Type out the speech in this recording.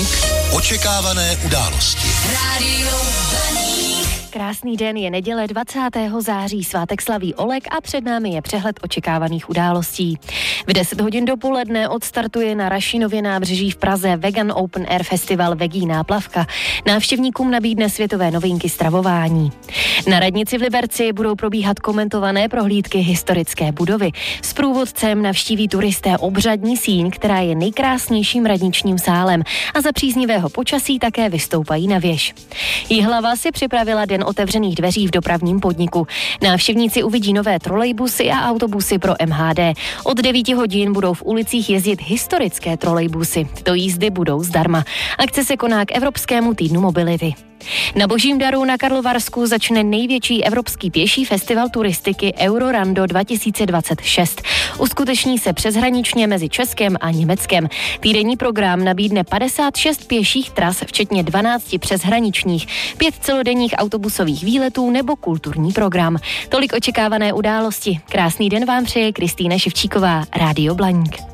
Blaník. Očekávané události. Rádio Blaník. Krásný den, je neděle 20. září, svátek slaví Oleg a před námi je přehled očekávaných událostí. V 10 hodin dopoledne odstartuje na Rašinově nábřeží v Praze Vegan Open Air Festival Vegíná plavka. Návštěvníkům nabídne světové novinky stravování. Na radnici v Liberci budou probíhat komentované prohlídky historické budovy. S průvodcem navštíví turisté obřadní síň, která je nejkrásnějším radničním sálem, a za příznivého počasí také vystoupají na věž. Jihlava si připravila den otevřených dveří v dopravním podniku. Návštěvníci uvidí nové trolejbusy a autobusy pro MHD. Od 9 hodin budou v ulicích jezdit historické trolejbusy. Tyto jízdy budou zdarma. Akce se koná k Evropskému týdnu mobility. Na Božím daru na Karlovarsku začne největší evropský pěší festival turistiky Eurorando 2026. Uskuteční se přeshraničně mezi Českem a Německem. Týdenní program nabídne 56 pěších tras, včetně 12 přeshraničních, 5 celodenních autobusových výletů nebo kulturní program. Tolik očekávané události. Krásný den vám přeje Kristýna Ševčíková, Rádio Blaník.